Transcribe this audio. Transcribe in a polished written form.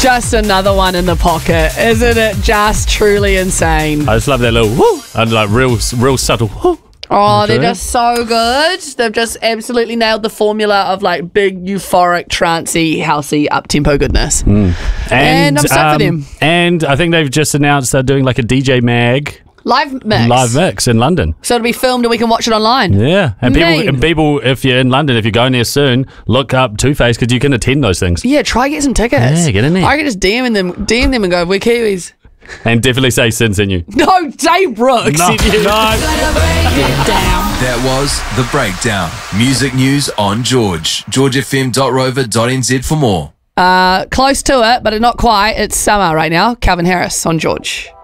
just another one in the pocket. Isn't it just truly insane? I just love that little woo and like real subtle woo. Oh, they're just so good. They've just absolutely nailed the formula of like big, euphoric, trancey, housey, up-tempo goodness. And I'm stoked for them. And I think they've just announced they're doing like a DJ Mag Live mix in London. So it'll be filmed and we can watch it online. Yeah. And people, if you're in London, if you're going there soon, look up Two Face because you can attend those things. Yeah, try get some tickets. Yeah, get in there. I can just DM them and go, we're Kiwis. And definitely say Sin sent you. No, Dave Brooks. No. That was The Breakdown. Music news on George. georgefm.rover.nz for more. Close to it, but not quite. It's summer right now. Calvin Harris on George.